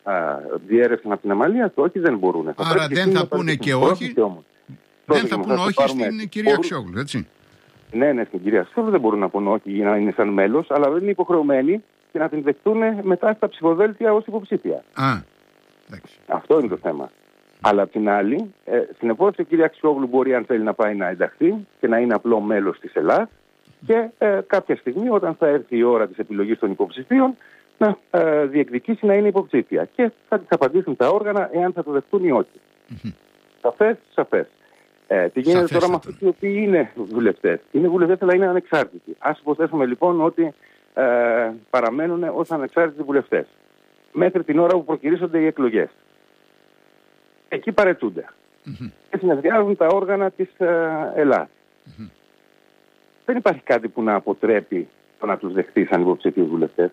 B: διέρευσαν από την Αμαλία, το όχι δεν μπορούν.
A: Άρα θα δεν θα πούνε και όχι. Δεν θα πούνε όχι στην κυρία Αξιόγλου, έτσι.
B: Ναι, ναι, στην κυρία Αξιόγλου δεν μπορούν να πούνε όχι για να είναι σαν μέλος, αλλά δεν είναι υποχρεωμένοι και να την δεχτούν μετά στα ψηφοδέλτια ως υποψήφια.
A: Α, εντάξει.
B: Αυτό είναι το θέμα. Αλλά απ' την άλλη, ε, συνεπώς η κυρία Αξιόγλου μπορεί, αν θέλει, να πάει να ενταχθεί και να είναι απλό μέλος της Ελλάδας και ε, κάποια στιγμή, όταν θα έρθει η ώρα της επιλογής των υποψηφίων, να ε, διεκδικήσει να είναι υποψήφια. Και θα της απαντήσουν τα όργανα εάν θα το δεχτούν ή όχι. Mm-hmm. Σαφές, σαφές. Ε, τι γίνεται τώρα με αυτούς οι οποίοι είναι βουλευτές? Είναι βουλευτές, αλλά είναι ανεξάρτητοι. Ας υποθέσουμε λοιπόν ότι ε, παραμένουν ως ανεξάρτητοι βουλευτές μέχρι την ώρα που προκυρήσονται οι εκλογές. Εκεί παρετούνται. Mm-hmm. Και συνεδριάζουν τα όργανα της ε, Ελλάδας. Mm-hmm. Δεν υπάρχει κάτι που να αποτρέπει το να τους δεχτεί σαν υποψηφίους βουλευτές.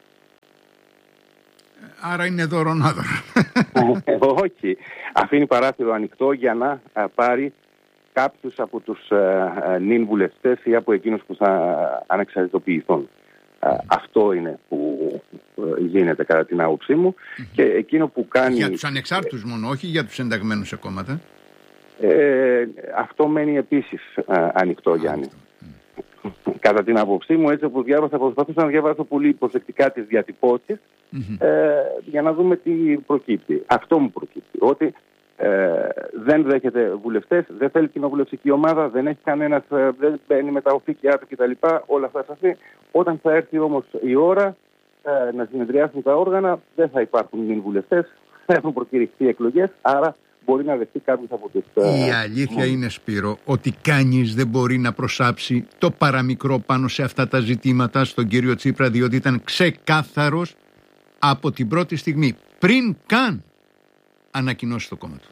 A: Άρα είναι δωρονάδωρο.
B: Όχι. Αφήνει παράθυρο ανοιχτό για να α, πάρει κάποιους από τους α, νυν βουλευτές ή από εκείνους που θα ανεξαρτητοποιηθούν. Α, αυτό είναι που α, γίνεται κατά την άποψή μου. Mm-hmm. Και εκείνο που κάνει...
A: Για τους ανεξάρτητους μόνο, όχι για τους ενταγμένους σε κόμματα.
B: Ε, αυτό μένει επίσης α, ανοιχτό, Γιάννη. Mm. Κατά την άποψή μου, έτσι όπως διάβασα, προσπαθούσα να διαβάσω πολύ προσεκτικά τις διατυπώσεις mm-hmm. ε, για να δούμε τι προκύπτει. Αυτό μου προκύπτει. Ότι ε, δεν δέχεται βουλευτές, δεν θέλει κοινοβουλευτική ομάδα, δεν έχει κανένας, ε, δεν μπαίνει με τα οφήκια του κτλ. Όλα αυτά σαφή. Όταν θα έρθει όμως η ώρα ε, να συνεδριάσουν τα όργανα, δεν θα υπάρχουν μη βουλευτές, θα έχουν προκηρυχθεί εκλογές, άρα μπορεί να δεχτεί κάποιους από τους...
A: Η αλήθεια uh, είναι, Σπύρο, ότι κανείς δεν μπορεί να προσάψει το παραμικρό πάνω σε αυτά τα ζητήματα στον κύριο Τσίπρα, διότι ήταν ξεκάθαρος από την πρώτη στιγμή, πριν καν ανακοινώσει το κόμμα του.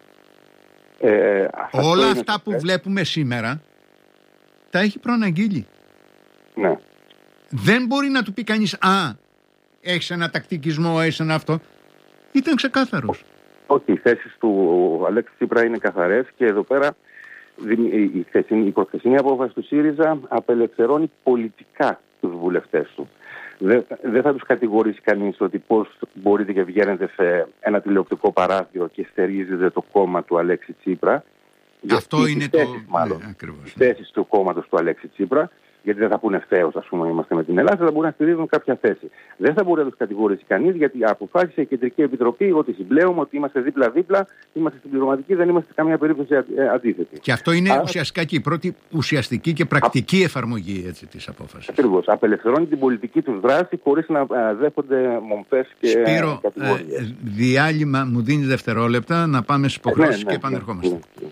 A: Ε, Όλα αυτά είναι... που βλέπουμε σήμερα τα έχει προαναγγείλει.
B: Ναι.
A: Δεν μπορεί να του πει κανείς, α, έχεις ένα τακτικισμό, έχεις ένα αυτό. Ήταν ξεκάθαρος.
B: Όχι, οι θέσεις του Αλέξη Τσίπρα είναι καθαρές και εδώ πέρα η, η προχθεσινή απόφαση του ΣΥΡΙΖΑ απελευθερώνει πολιτικά τους βουλευτές του. Δεν, δεν θα τους κατηγορήσει κανείς ότι πώς μπορείτε και βγαίνετε σε ένα τηλεοπτικό παράθυρο και στερίζετε το κόμμα του Αλέξη Τσίπρα.
A: Αυτό είναι
B: θέσεις,
A: το...
B: Μάλλον,
A: ναι, ακριβώς,
B: τις θέσεις του κόμματος του Αλέξη Τσίπρα, γιατί δεν θα πούνε ευθέως, ας πούμε, είμαστε με την Ελλάδα, θα μπορούν να στηρίζουν κάποια θέση. Δεν θα μπορεί να τους κατηγορήσει κανείς, γιατί αποφάσισε η Κεντρική Επιτροπή ότι συμπλέουμε, ότι είμαστε δίπλα-δίπλα, είμαστε συμπληρωματικοί, δεν είμαστε σε καμία περίπτωση αντίθετοι.
A: Και αυτό είναι Άρα... ουσιαστικά και η πρώτη ουσιαστική και πρακτική Α... εφαρμογή έτσι, της απόφασης.
B: Ακριβώς. Απελευθερώνει την πολιτική τους δράση χωρίς να δέχονται μομφές και
A: Σπύρο, κατηγορίες. Ε, διάλειμμα, μου δίνει δευτερόλεπτα να πάμε στις υποχρεώσεις
B: ναι,
A: και
B: ναι,
A: επανερχόμαστε.
B: Ναι, ναι.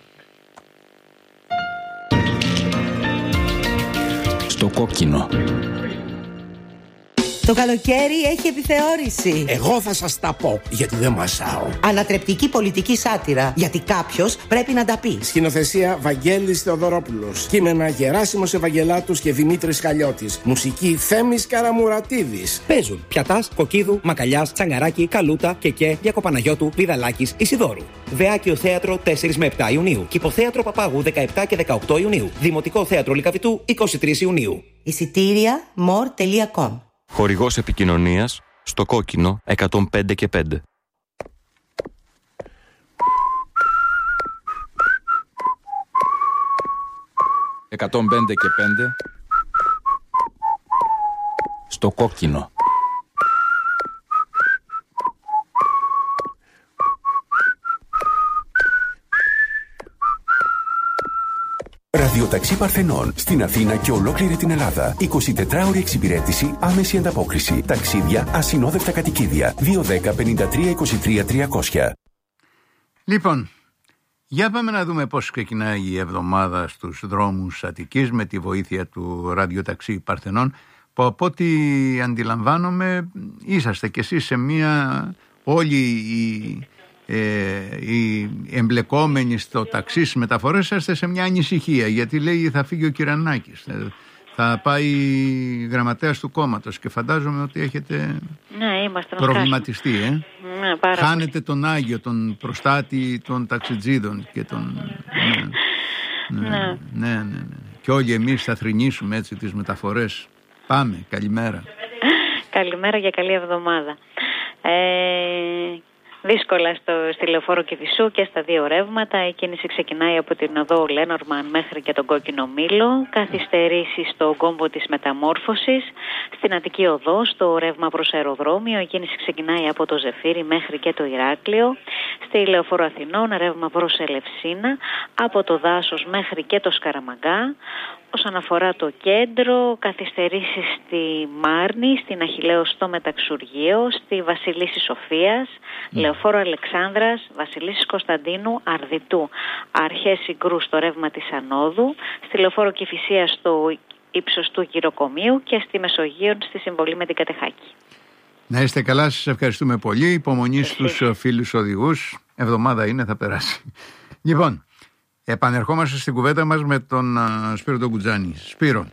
C: Στο κόκκινο.
D: Το καλοκαίρι έχει επιθεώρηση.
E: Εγώ θα σας τα πω, γιατί δεν μασάω.
D: Ανατρεπτική πολιτική σάτυρα, γιατί κάποιος πρέπει να τα πει.
E: Σκηνοθεσία Βαγγέλης Θεοδωρόπουλος. Κείμενα Γεράσιμος Ευαγγελάτους και Δημήτρης Χαλιώτης. Μουσική Θέμης Καραμουρατίδης.
F: Παίζουν Πιατάς, Κοκκίδου, Μακαλιάς, Τσαγκαράκη, Καλούτα, Κεκέ, Διακοπαναγιώτου, Βιδαλάκης, Ισιδόρου. Δεάκιο Θέατρο τέσσερα με επτά Ιουνίου. Κηποθέατρο Παπάγου δεκαεπτά και δεκαοκτώ Ιουνίου. Δημοτικό Θέατρο Λυκαβητού είκοσι τρεις Ιουνίου.
D: Εισιτήρια more τελεία com.
C: Χορηγός επικοινωνίας στο κόκκινο εκατόν πέντε και πέντε. εκατόν πέντε και πέντε στο κόκκινο.
G: Ραδιοταξί Παρθενών στην Αθήνα και ολόκληρη την Ελλάδα. εικοσιτετράωρη εξυπηρέτηση, άμεση ανταπόκριση. Ταξίδια, ασυνόδευτα κατοικίδια. δύο ένα μηδέν πέντε τρία είκοσι τρία τριακόσια.
A: Λοιπόν, για πάμε να δούμε πώς ξεκινάει η εβδομάδα στους δρόμους Αττικής με τη βοήθεια του ραδιοταξί Παρθενών, που από ό,τι αντιλαμβάνομαι είσαστε κι εσείς σε μια όλοι οι... Ε, οι εμπλεκόμενοι στο ταξί στις μεταφορές είστε σε μια ανησυχία, γιατί λέει θα φύγει ο Κυρανάκης, θα πάει γραμματέας του κόμματος και φαντάζομαι ότι έχετε
H: ναι, είμαστε
A: προβληματιστεί ε?
H: ναι, πάρα
A: χάνετε
H: πολύ.
A: Τον Άγιο, τον προστάτη των ταξιτζίδων και τον ναι. Ναι, ναι. Ναι, ναι, ναι. Και όλοι εμείς θα θρηνήσουμε έτσι τις μεταφορές. Πάμε, καλημέρα.
H: Καλημέρα και καλή εβδομάδα. ε... δύσκολα στο, στη Λεωφόρο Κηφισού και στα δύο ρεύματα. Η κίνηση ξεκινάει από την οδό Λένορμαν μέχρι και τον Κόκκινο Μήλο. Καθυστερήσεις στο κόμβο της Μεταμόρφωσης. Στην Αττική Οδό, στο ρεύμα προς αεροδρόμιο, η κίνηση ξεκινάει από το Ζεφύρι μέχρι και το Ηράκλειο. Στη Λεωφόρο Αθηνών, ρεύμα προς Ελευσίνα, από το Δάσος μέχρι και το Σκαραμαγκά. Όσον αφορά το κέντρο, καθυστερήσεις στη Μάρνη, στην Αχιλλέο στο Μεταξουργείο, στη Βασιλίσσης Σοφίας, mm. Λεωφόρο Αλεξάνδρας, Βασιλίσσης Κωνσταντίνου, Αρδιτού. Αρχές συγκρού στο ρεύμα της Ανόδου, στη Λεωφόρο Κηφισίας στο ύψος του Γυροκομείου και στη Μεσογείο στη συμβολή με την Κατεχάκη.
A: Να είστε καλά, σας ευχαριστούμε πολύ. Υπομονή στους φίλους οδηγούς. Εβδομάδα είναι, θα περάσει. Λοιπόν, επανερχόμαστε στην κουβέντα μας με τον uh, Σπύρο τον Κουτζάνη. Σπύρο.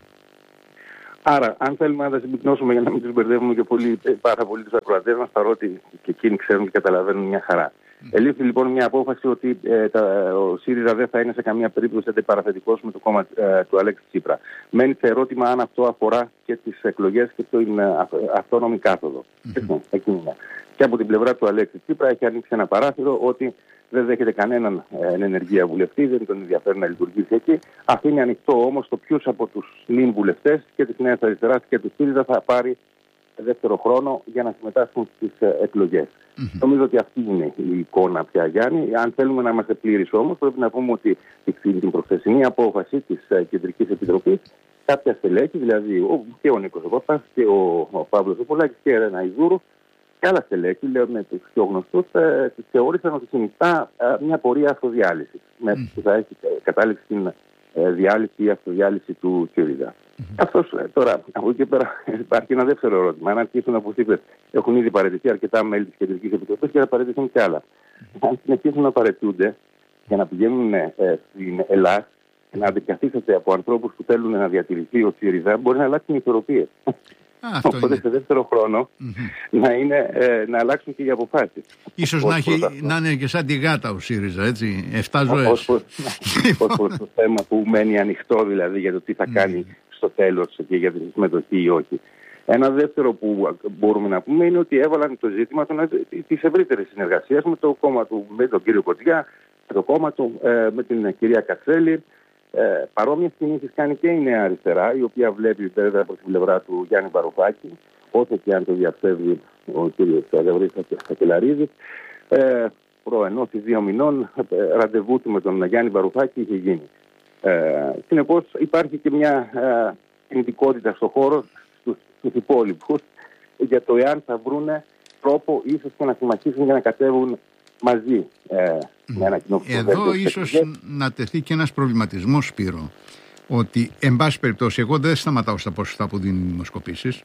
B: Άρα, αν θέλουμε να τα συμπυκνώσουμε για να μην τους μπερδεύουμε και πολύ, πάρα πολύ τους ακροατές μας, παρότι και εκείνοι ξέρουν και καταλαβαίνουν μια χαρά. Mm. Ελήφθη λοιπόν μια απόφαση ότι ε, τα, ο ΣΥΡΙΖΑ δεν θα είναι σε καμία περίπτωση αντιπαραθετικός με το κόμμα ε, του Αλέξη Τσίπρα. Μένει σε ερώτημα αν αυτό αφορά και τις εκλογές και την ε, αυτόνομη κάθοδο. Mm-hmm. Εκείνη. Και από την πλευρά του Αλέξη Τσίπρα έχει ανοίξει ένα παράθυρο ότι δεν δέχεται κανέναν ε, ενεργεία βουλευτή, δεν τον ενδιαφέρει να λειτουργήσει εκεί. Αφήνει ανοιχτό όμως το ποιους από τους νυν βουλευτές και της Νέας Αριστεράς και του ΣΥΡΙΖΑ θα πάρει δεύτερο χρόνο για να συμμετάσχουν στις ε, εκλογές. Mm-hmm. Νομίζω ότι αυτή είναι η εικόνα πια, Γιάννη. Αν θέλουμε να είμαστε πλήρεις όμως, πρέπει να πούμε ότι την προχθεσινή απόφαση της ε, Κεντρικής Επιτροπής, κάποια στελέχη, δηλαδή ο, και ο Νίκος Βόφας και ο, ο Παύλος Οπολάκης και η Ρένα Ιδούρου, και άλλα στελέχη, λέω με τους πιο γνωστούς, ε, θεώρησαν ότι συνιστά ε, μια πορεία αυτοδιάλυσης, mm. που θα έχει κατάληξη στην ε, διάλυση ή αυτοδιάλυση του ΣΥΡΙΖΑ. Mm. Αυτός ε, τώρα, από εκεί και πέρα, υπάρχει ένα δεύτερο ερώτημα. Αν αρχίσουν, όπως είπες, έχουν ήδη παραιτηθεί αρκετά μέλη της Κεντρικής Επιτροπής και θα παραιτηθούν κι άλλα. Mm. Αν συνεχίσουν να παραιτούνται για να πηγαίνουν ε, στην Ελλάδα, να αντικαθίσταται από ανθρώπους που θέλουν να διατηρηθεί ο ΣΥΡΙΖΑ, μπορεί να αλλάξουν οι ισορροπίες. Οπότε σε δεύτερο χρόνο mm-hmm. να, είναι, ε, να αλλάξουν και οι αποφάσεις.
A: Ίσως να, έχει, να είναι και σαν τη γάτα ο ΣΥΡΙΖΑ, έτσι, εφτά ζωές.
B: Ως προς το θέμα που μένει ανοιχτό δηλαδή για το τι θα κάνει mm. στο τέλος και για τη συμμετοχή ή όχι. Ένα δεύτερο που μπορούμε να πούμε είναι ότι έβαλαν το ζήτημα της ευρύτερης συνεργασίας με το κόμμα του, με τον κύριο Κωτιά, με το κόμμα του, ε, με την κυρία Κατσέλη. Ε, παρόμοιες κινήσεις κάνει και η Νέα Αριστερά, η οποία βλέπει βέβαια από την πλευρά του Γιάννη Βαρουφάκη, όσο και αν το διαφεύγει ο κ. Γαβρής Σακελαρίδης. Ε, προ ενός ή δύο μηνών ε, ραντεβού του με τον Γιάννη Βαρουφάκη είχε γίνει. Ε, συνεπώς υπάρχει και μια ε, κινητικότητα στο χώρο στους, στους υπόλοιπους για το εάν θα βρουν τρόπο ίσως και να συμμαχίσουν για να κατέβουν μαζί ε, με ένα κοινό.
A: Εδώ ίσως να τεθεί και ένας προβληματισμός, Σπύρο, ότι εν πάση περιπτώσει εγώ δεν σταματάω στα ποσοστά που δίνουν οι δημοσκοπήσεις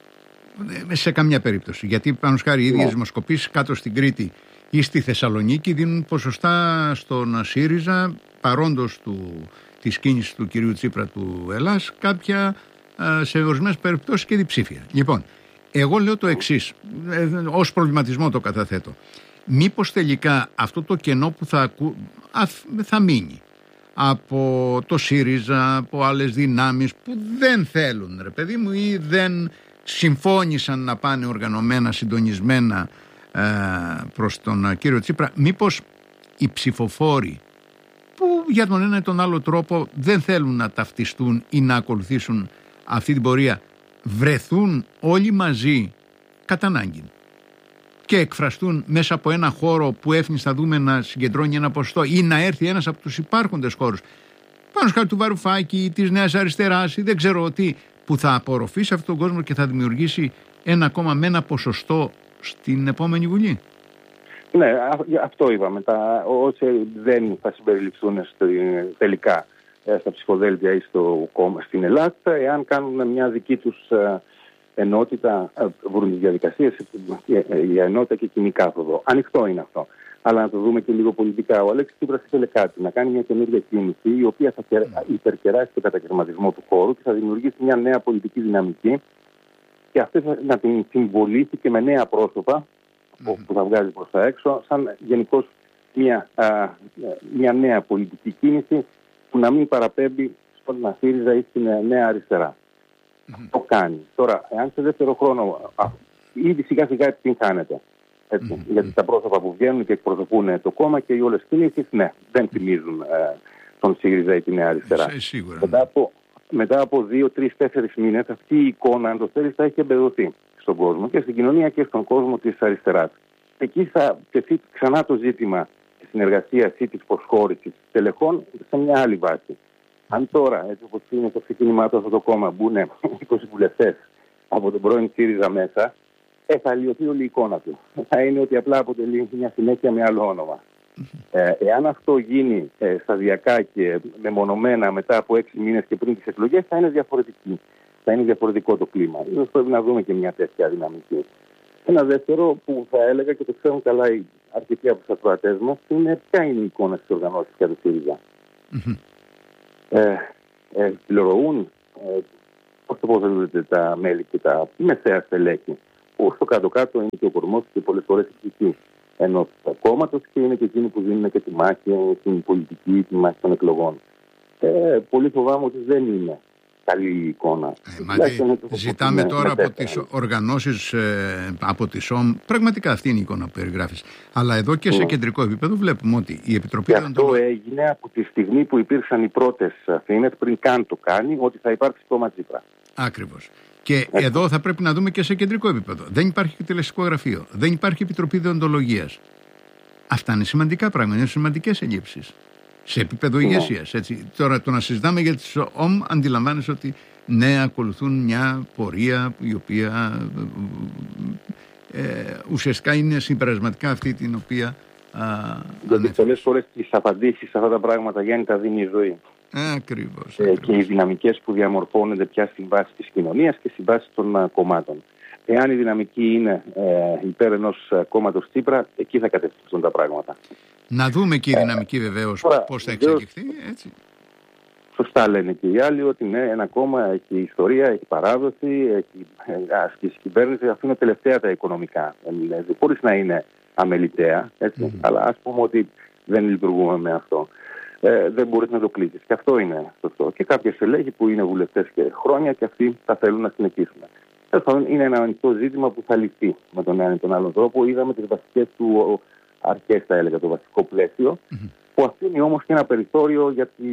A: σε καμιά περίπτωση, γιατί πάνω σκάρι οι ίδιες δημοσκοπήσεις κάτω στην Κρήτη ή στη Θεσσαλονίκη δίνουν ποσοστά στον ΣΥΡΙΖΑ παρόντος του, της κίνησης του κυρίου Τσίπρα του Ελλάς κάποια σε ορισμένες περιπτώσεις και διψήφια. Λοιπόν, εγώ λέω το εξής, ε, ως προβληματισμό το καταθέτω. Μήπως τελικά αυτό το κενό που θα, ακου... θα μείνει από το ΣΥΡΙΖΑ, από άλλες δυνάμεις που δεν θέλουν, ρε παιδί μου, ή δεν συμφώνησαν να πάνε οργανωμένα, συντονισμένα ε, προς τον κύριο Τσίπρα, μήπως οι ψηφοφόροι που για τον ένα ή τον άλλο τρόπο δεν θέλουν να ταυτιστούν ή να ακολουθήσουν αυτή την πορεία, βρεθούν όλοι μαζί κατά ανάγκη και εκφραστούν μέσα από ένα χώρο που έφνης θα δούμε να συγκεντρώνει ένα ποσοστό ή να έρθει ένας από τους υπάρχοντες χώρους, πάνω σκάτω του Βαρουφάκη, της Νέας Αριστεράς ή δεν ξέρω τι, που θα απορροφήσει αυτόν τον κόσμο και θα δημιουργήσει ένα κόμμα με ένα ποσοστό στην επόμενη Βουλή.
B: Ναι, αυτό είπαμε. Τα, όσοι δεν θα συμπεριληφθούν στο, τελικά στα ψηφοδέλτια ή στο κόμμα στην Ελλάδα, εάν κάνουν μια δική τους ενότητα, βρουν τις διαδικασίες για ενότητα και κοινή κάθοδο. Ανοιχτό είναι αυτό. Αλλά να το δούμε και λίγο πολιτικά. Ο Αλέξης Τσίπρας ήθελε κάτι, να κάνει μια καινούργια κίνηση η οποία θα υπερκεράσει τον κατακαιρματισμό του χώρου και θα δημιουργήσει μια νέα πολιτική δυναμική και αυτή να την συμβολήσει και με νέα πρόσωπα mm-hmm. που θα βγάζει προς τα έξω, σαν γενικώς μια, α, μια νέα πολιτική κίνηση που να μην παραπέμπει στον ΣΥΡΙΖΑ ή στην Νέα Αριστερά. Mm-hmm. Το κάνει. Τώρα, εάν σε δεύτερο χρόνο α, ήδη σιγά σιγά επιτυγχάνεται, Έτσι. Mm-hmm. Γιατί τα πρόσωπα που βγαίνουν και εκπροσωπούν το κόμμα και οι όλες κινήσεις, ναι, δεν θυμίζουν ε, τον ΣΥΡΙΖΑ ή τη Νέα Αριστερά.
A: Ε, σίγουρα.
B: Μετά από, μετά από δύο, τρεις, τέσσερις μήνες αυτή η εικόνα, αν το θέλεις, θα έχει εμπεδοθεί στον κόσμο και στην κοινωνία και στον κόσμο της αριστεράς. Εκεί θα τεθεί ξανά το ζήτημα της συνεργασίας ή της προσχώρησης τελεχών σε μια άλλη βάση. Αν τώρα, έτσι όπως είναι στο ξεκίνημά του αυτό το κόμμα, μπουν είκοσι βουλευτές από τον πρώην ΣΥΡΙΖΑ μέσα, ε, θα αλλοιωθεί όλη η εικόνα του. Θα είναι ότι απλά αποτελεί μια συνέχεια με άλλο όνομα. Ε, εάν αυτό γίνει ε, σταδιακά και μεμονωμένα μετά από έξι μήνες και πριν τις εκλογές, θα είναι διαφορετική. Θα είναι διαφορετικό το κλίμα. Ίσως πρέπει να δούμε και μια τέτοια δυναμική. Ένα δεύτερο που θα έλεγα και το ξέρουν καλά οι αρκετοί από τους ακροατές μας είναι ποια είναι η εικόνα της οργανώσης για το ΣΥΡΙΖΑ. Mm-hmm. Ε, ε, πληροούν ε, πώς το πω τα μέλη και τα μεσαία στελέχη, που στο κάτω-κάτω είναι και ο κορμός και πολλές φορές η ψυχή ενός κόμματος και είναι και εκείνοι που δίνουν και τη μάχη, την πολιτική, τη μάχη των εκλογών. Ε, πολύ φοβάμαι ότι δεν είναι καλή εικόνα.
A: Ε, μάτι, ζητάμε τώρα από τις οργανώσεις, ε, από τις ΟΜ, πραγματικά αυτή είναι η εικόνα που περιγράφεις. Αλλά εδώ και σε mm. κεντρικό επίπεδο βλέπουμε ότι η Επιτροπή...
B: Και αυτό το... έγινε από τη στιγμή που υπήρξαν οι πρώτες Αθήνες, πριν καν το κάνει, ότι θα υπάρξει κόμμα Τσίπρα.
A: Ακριβώς. Και Έτσι. εδώ θα πρέπει να δούμε και σε κεντρικό επίπεδο. Δεν υπάρχει εκτελεστικό γραφείο, δεν υπάρχει Επιτροπή Δεοντολογίας. Αυτά είναι σημαντικά πράγματα, είναι σημαντικές ελλείψεις. Σε επίπεδο yeah. ηγεσίας. Έτσι. Τώρα το να συζητάμε για τις ΟΜ, αντιλαμβάνεσαι ότι ναι, ακολουθούν μια πορεία η οποία ε, ουσιαστικά είναι συμπερασματικά αυτή την οποία.
B: Γιατί πολλές φορές τις απαντήσεις σε αυτά τα πράγματα, Γιάννη, τα δίνει η ζωή.
A: Ακριβώς.
B: Ε, και οι δυναμικές που διαμορφώνονται πια στην βάση της κοινωνίας και στην βάση των uh, κομμάτων. Εάν η δυναμική είναι ε, υπέρ ενός uh, κόμματος Τσίπρα, εκεί θα κατευθυνθούν τα πράγματα.
A: Να δούμε και η δυναμική βεβαίως πώς θα εξελιχθεί, έτσι.
B: Σωστά λένε και οι άλλοι ότι ναι, ένα κόμμα έχει ιστορία, έχει παράδοση, έχει ασκήσει κυβέρνηση. Αυτό είναι τελευταία τα οικονομικά. Δηλαδή, χωρίς να είναι αμεληταία, έτσι. Mm-hmm. Αλλά ας πούμε ότι δεν λειτουργούμε με αυτό. Ε, δεν μπορείς να το κλείσεις. Και αυτό είναι σωστό. Και κάποιες στελέχοι που είναι βουλευτές και χρόνια και αυτοί θα θέλουν να συνεχίσουν. Είναι ένα ανοιχτό ζήτημα που θα λυθεί με τον ένα ή τον άλλον τρόπο. Είδαμε τις βασικές του αρχές, θα έλεγα, το βασικό πλαίσιο, mm-hmm. που αφήνει όμως και ένα περιθώριο για, τη,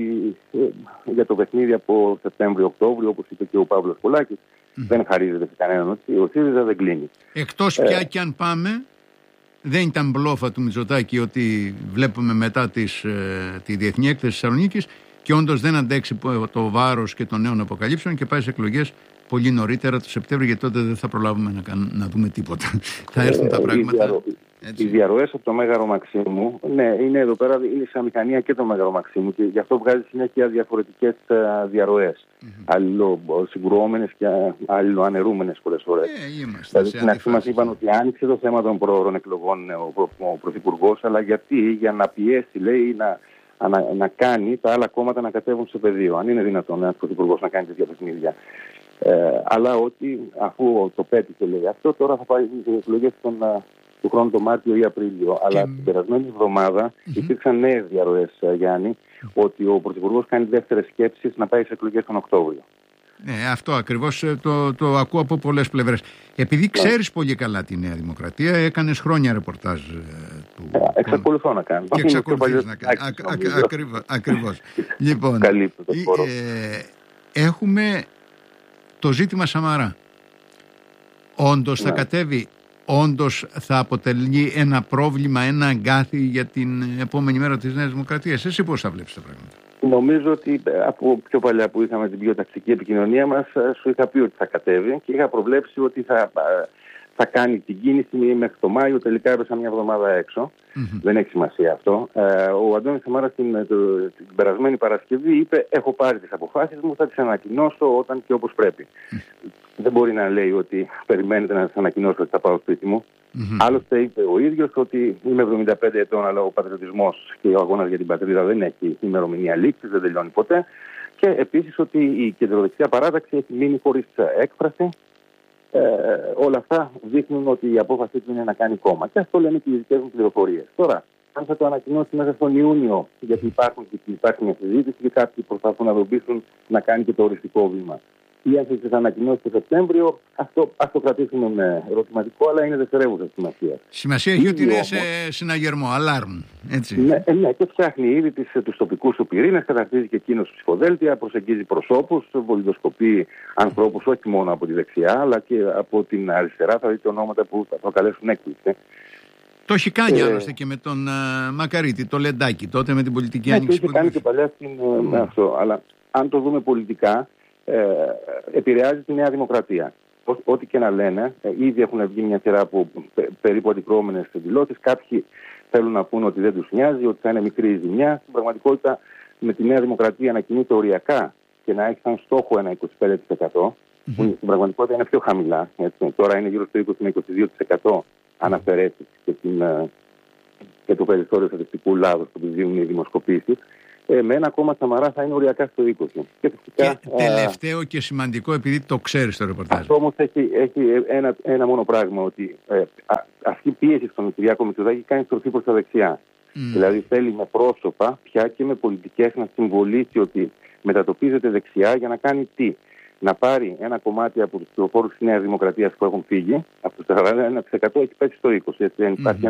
B: για το παιχνίδι από Σεπτέμβριο-Οκτώβριο, όπως είπε και ο Παύλος Πολάκης. Mm-hmm. Δεν χαρίζεται σε κανέναν ότι ο ΣΥΡΙΖΑ δεν κλείνει.
A: Εκτός ε, πια και αν πάμε, δεν ήταν μπλόφα του Μητσοτάκη ότι βλέπουμε μετά τις, ε, τη Διεθνή Έκθεση Θεσσαλονίκης και όντως δεν αντέξει το βάρος και των νέων αποκαλύψεων και πάει σε εκλογές πολύ νωρίτερα το Σεπτέμβριο, γιατί τότε δεν θα προλάβουμε να, καν, να δούμε τίποτα. Θα έρθουν ε, τα πράγματα. Οι, διαρρο...
B: οι διαρροές από το Μέγαρο Μαξίμου, ναι, είναι εδώ πέρα, είναι σε αμηχανία και το Μέγαρο Μαξίμου και γι' αυτό βγάζει συνέχεια διαφορετικές uh, διαρροές. Mm-hmm. Αλληλοσυγκρουόμενες και αλληλοαναιρούμενες πολλές φορές.
A: Ε, είμαστε,
B: δηλαδή στην αρχή μας είπαν ότι άνοιξε το θέμα των προώρων εκλογών ο, ο, ο Πρωθυπουργός, αλλά γιατί, για να πιέσει, λέει, να, να, να κάνει τα άλλα κόμματα να κατέβουν στο πεδίο. Αν είναι δυνατόν ένας Πρωθυπουργός να κάνει τέτοια παιχνίδια. Ε, αλλά ότι αφού το πέτυχε, λέει αυτό, τώρα θα πάει στις εκλογές του χρόνου το Μάρτιο ή Απρίλιο. Και... Αλλά την περασμένη εβδομάδα mm-hmm. υπήρξαν νέες διαρροές, Γιάννη, mm-hmm. ότι ο Πρωθυπουργός κάνει δεύτερες σκέψεις να πάει στις εκλογές τον Οκτώβριο.
A: Ναι, αυτό ακριβώς το, το ακούω από πολλές πλευρές. Επειδή ξέρεις πολύ καλά τη Νέα Δημοκρατία, έκανες χρόνια ρεπορτάζ του.
B: Ε, εξακολουθώ να κάνω.
A: Και εξακολουθείς να κάνεις. Ακριβώς. Ακριβώς. Λοιπόν, ε, έχουμε το ζήτημα Σαμαρά. Όντως θα κατέβει, όντως θα αποτελεί ένα πρόβλημα, ένα αγκάθι για την επόμενη μέρα της Νέας Δημοκρατίας. Εσύ πώς θα βλέπεις τα πράγματα?
B: Νομίζω ότι από πιο παλιά που είχαμε την πιο τακτική επικοινωνία μας, σου είχα πει ότι θα κατέβει και είχα προβλέψει ότι θα, θα κάνει την κίνηση μέχρι το Μάιο. Τελικά έπεσα μια εβδομάδα έξω. Mm-hmm. Δεν έχει σημασία αυτό. Ο Αντώνης Σαμάρας την, την περασμένη Παρασκευή είπε: έχω πάρει τις αποφάσεις μου, θα τις ανακοινώσω όταν και όπως πρέπει. Mm-hmm. Δεν μπορεί να λέει ότι περιμένετε να σας ανακοινώσω ότι θα πάω σπίτι μου. Mm-hmm. Άλλωστε είπε ο ίδιος ότι είμαι εβδομήντα πέντε ετών, αλλά ο πατριωτισμός και ο αγώνας για την πατρίδα δεν έχει ημερομηνία λήξης, δεν τελειώνει ποτέ. Και επίσης ότι η κεντροδεξιά παράταξη έχει μείνει χωρίς έκφραση. Ε, όλα αυτά δείχνουν ότι η απόφαση του είναι να κάνει κόμμα. Και αυτό λένε και οι δικές μου πληροφορίες. Τώρα, αν θα το ανακοινώσει μέσα στον Ιούνιο, γιατί υπάρχουν και υπάρχει μια συζήτηση και κάποιοι προσπαθούν να τον πείσουν να κάνει και το οριστικό βήμα. η ένθεση θα ανακοινώσει το Σεπτέμβριο. Αυτό ας το κρατήσουμε με ερωτηματικό, αλλά είναι δευτερεύουσα σημασία.
A: Σημασία έχει ότι είναι σε συναγερμό, alarm. Έτσι.
B: Ναι, ναι, και φτιάχνει ήδη του τοπικού του πυρήνες, καταρτίζει και εκείνο ψηφοδέλτια, προσεγγίζει προσώπους, βολιδοσκοπεί ανθρώπους όχι μόνο από τη δεξιά, αλλά και από την αριστερά. Θα δείτε ονόματα που θα προκαλέσουν έκπληξη.
A: Το έχει κάνει ε, άλλωστε και με τον uh, Μακαρίτη, το Λεντάκι, τότε με την πολιτική
B: ναι,
A: άνοιξη.
B: Το είχε κάνει και παλιά στην, mm. με αυτό. Αλλά αν το δούμε πολιτικά, ε, επηρεάζει τη Νέα Δημοκρατία. Ό,τι και να λένε, ε, ήδη έχουν βγει μια σειρά από πε, περίπου αντικρώμενες δηλώσεις. Κάποιοι θέλουν να πούνε ότι δεν τους νοιάζει, ότι θα είναι μικρή η ζημιά. Στην πραγματικότητα, με τη Νέα Δημοκρατία να κινείται οριακά και να έχει σαν στόχο ένα είκοσι πέντε τοις εκατό, mm-hmm. που στην πραγματικότητα είναι πιο χαμηλά. Έτσι. Τώρα είναι γύρω στο είκοσι με είκοσι δύο τοις εκατό αν αφαιρέσει και, και το περιθώριο στατιστικού λάθος που τους δίνουν οι δημοσκοπήσεις. Ε, με ένα κόμμα Σαμαρά θα είναι οριακά στο είκοσι. Και, φυσικά,
A: και τελευταίο και σημαντικό, επειδή το ξέρεις το ρεπορτάζ.
B: Αυτό όμως έχει, έχει ένα, ένα μόνο πράγμα, ότι ε, α, αυτή η πίεση στον Κυριάκο Μητσοτάκη κάνει στροφή προς τα δεξιά. Mm. Δηλαδή θέλει με πρόσωπα πια και με πολιτικές να συμβολήσει ότι μετατοπίζεται δεξιά για να κάνει τι. Να πάρει ένα κομμάτι από τους ψηφοφόρους της Νέας Δημοκρατίας που έχουν φύγει, από το σαράντα ένα τοις εκατό έχει πέσει στο είκοσι τοις εκατό. Έτσι, mm-hmm. υπάρχει